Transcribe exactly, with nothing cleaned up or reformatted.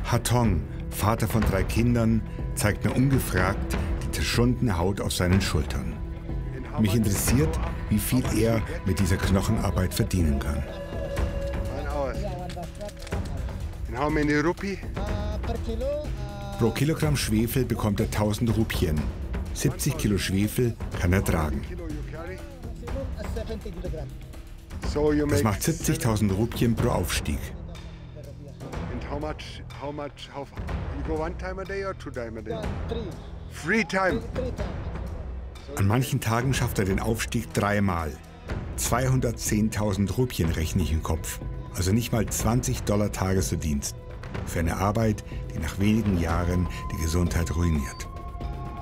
Hatong, Vater von drei Kindern, zeigt mir ungefragt die zerschundene Haut auf seinen Schultern. Mich interessiert, wie viel er mit dieser Knochenarbeit verdienen kann. Pro Kilogramm Schwefel bekommt er tausend Rupien. siebzig Kilo Schwefel kann er tragen. Das macht siebzigtausend Rupien pro Aufstieg. An manchen Tagen schafft er den Aufstieg dreimal. zweihundertzehntausend Rupien rechne ich im Kopf. Also nicht mal zwanzig Dollar Tagesverdienst. Für eine Arbeit, die nach wenigen Jahren die Gesundheit ruiniert.